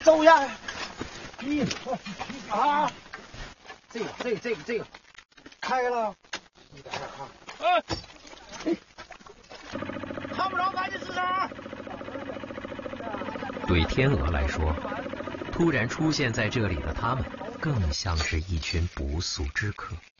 走呀！啊，这个开了。看不着，赶紧吱声。 对天鹅来说，突然出现在这里的他们，更像是一群不速之客。